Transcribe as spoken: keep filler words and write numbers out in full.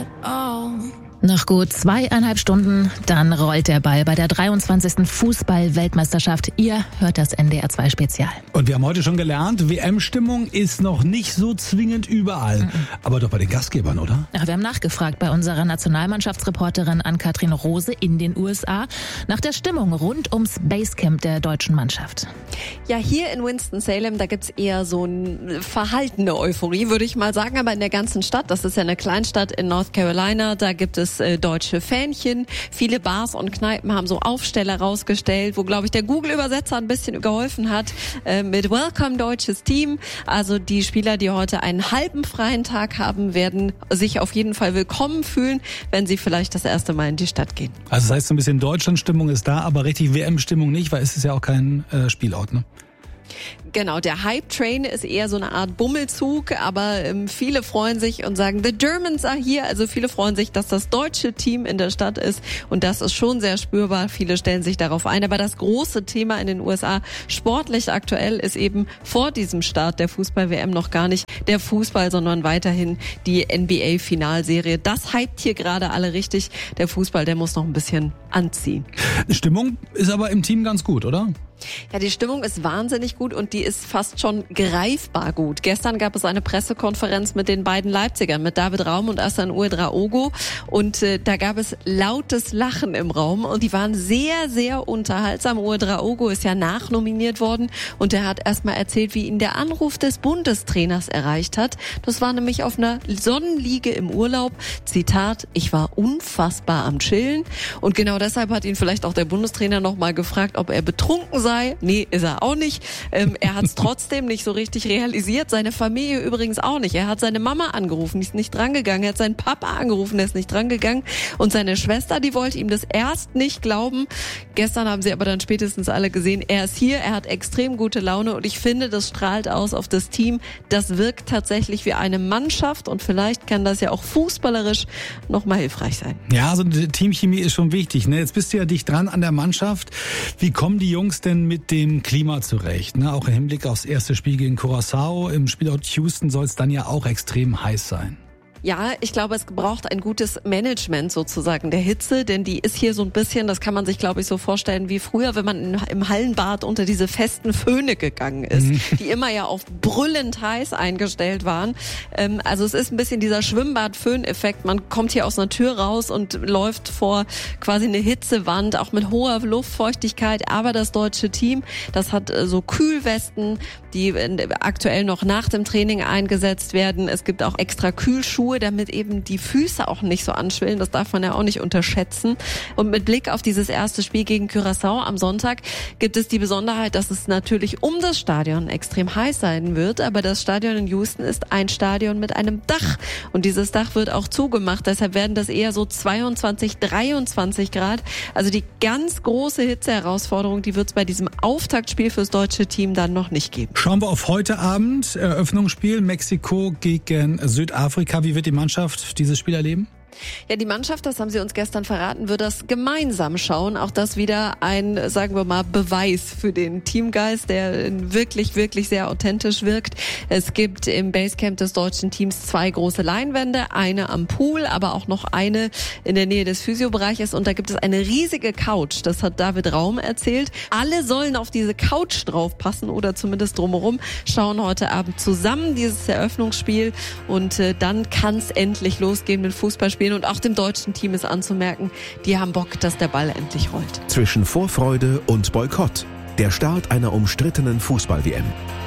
at all. Noch gut zweieinhalb Stunden, dann rollt der Ball bei der dreiundzwanzigsten Fußball-Weltmeisterschaft. Ihr hört das N D R zwei Spezial. Und wir haben heute schon gelernt, W M-Stimmung ist noch nicht so zwingend überall. Mhm. Aber doch bei den Gastgebern, oder? Ja, wir haben nachgefragt bei unserer Nationalmannschaftsreporterin Ann-Kathrin Rose in den U S A nach der Stimmung rund ums Basecamp der deutschen Mannschaft. Ja, hier in Winston-Salem, da gibt's eher so eine verhaltene Euphorie, würde ich mal sagen. Aber in der ganzen Stadt, das ist ja eine Kleinstadt in North Carolina, da gibt es äh, deutsche Fähnchen. Viele Bars und Kneipen haben so Aufsteller rausgestellt, wo, glaube ich, der Google-Übersetzer ein bisschen geholfen hat, äh, mit Welcome deutsches Team. Also die Spieler, die heute einen halben freien Tag haben, werden sich auf jeden Fall willkommen fühlen, wenn sie vielleicht das erste Mal in die Stadt gehen. Also das heißt, so ein bisschen Deutschland-Stimmung ist da, aber richtig W M-Stimmung nicht, weil es ist ja auch kein äh, Spielort, ne? Genau, der Hype-Train ist eher so eine Art Bummelzug, aber ähm, viele freuen sich und sagen, the Germans are here. Also viele freuen sich, dass das deutsche Team in der Stadt ist und das ist schon sehr spürbar. Viele stellen sich darauf ein, aber das große Thema in den U S A sportlich aktuell ist eben vor diesem Start der Fußball-W M noch gar nicht der Fußball, sondern weiterhin die N B A-Finalserie. Das hypt hier gerade alle richtig. Der Fußball, der muss noch ein bisschen anziehen. Stimmung ist aber im Team ganz gut, oder? Ja, die Stimmung ist wahnsinnig gut und die ist fast schon greifbar gut. Gestern gab es eine Pressekonferenz mit den beiden Leipzigern, mit David Raum und Hassan Ouedraogo und äh, da gab es lautes Lachen im Raum und die waren sehr, sehr unterhaltsam. Ouedraogo ist ja nachnominiert worden und er hat erstmal erzählt, wie ihn der Anruf des Bundestrainers erreicht hat. Das war nämlich auf einer Sonnenliege im Urlaub. Zitat, ich war unfassbar am Chillen und genau deshalb hat ihn vielleicht auch der Bundestrainer nochmal gefragt, ob er betrunken sei. Nee, ist er auch nicht. Ähm, er hat es trotzdem nicht so richtig realisiert. Seine Familie übrigens auch nicht. Er hat seine Mama angerufen, die ist nicht drangegangen. Er hat seinen Papa angerufen, der ist nicht drangegangen. Und seine Schwester, die wollte ihm das erst nicht glauben. Gestern haben sie aber dann spätestens alle gesehen, er ist hier, er hat extrem gute Laune und ich finde, das strahlt aus auf das Team. Das wirkt tatsächlich wie eine Mannschaft und vielleicht kann das ja auch fußballerisch nochmal hilfreich sein. Ja, also die Teamchemie ist schon wichtig, ne? Jetzt bist du ja dicht dran an der Mannschaft. Wie kommen die Jungs denn mit dem Klima zurecht? Ne? Auch im Hinblick aufs erste Spiel gegen Curaçao. Im Spielort Houston soll es dann ja auch extrem heiß sein. Ja, ich glaube, es braucht ein gutes Management sozusagen der Hitze, denn die ist hier so ein bisschen, das kann man sich, glaube ich, so vorstellen wie früher, wenn man im Hallenbad unter diese festen Föhne gegangen ist, mhm. die immer ja auf brüllend heiß eingestellt waren. Ähm, also es ist ein bisschen dieser Schwimmbad-Föhn-Effekt. Man kommt hier aus einer Tür raus und läuft vor quasi eine Hitzewand, auch mit hoher Luftfeuchtigkeit. Aber das deutsche Team, das hat äh, so Kühlwesten, die aktuell noch nach dem Training eingesetzt werden. Es gibt auch extra Kühlschuhe, damit eben die Füße auch nicht so anschwillen. Das darf man ja auch nicht unterschätzen. Und mit Blick auf dieses erste Spiel gegen Curaçao am Sonntag gibt es die Besonderheit, dass es natürlich um das Stadion extrem heiß sein wird. Aber das Stadion in Houston ist ein Stadion mit einem Dach. Und dieses Dach wird auch zugemacht. Deshalb werden das eher so zweiundzwanzig, dreiundzwanzig Grad. Also die ganz große Hitzeherausforderung, die wird es bei diesem Auftaktspiel fürs deutsche Team dann noch nicht geben. Schauen wir auf heute Abend. Eröffnungsspiel Mexiko gegen Südafrika. Wie wird die Mannschaft dieses Spiel erleben? Ja, die Mannschaft, das haben sie uns gestern verraten, wird das gemeinsam schauen. Auch das wieder ein, sagen wir mal, Beweis für den Teamgeist, der wirklich, wirklich sehr authentisch wirkt. Es gibt im Basecamp des deutschen Teams zwei große Leinwände, eine am Pool, aber auch noch eine in der Nähe des Physiobereiches. Und da gibt es eine riesige Couch, das hat David Raum erzählt. Alle sollen auf diese Couch draufpassen oder zumindest drumherum, schauen heute Abend zusammen dieses Eröffnungsspiel. Und äh, dann kann es endlich losgehen mit Fußballspielen. Und auch dem deutschen Team ist anzumerken, die haben Bock, dass der Ball endlich rollt. Zwischen Vorfreude und Boykott. Der Start einer umstrittenen Fußball-W M.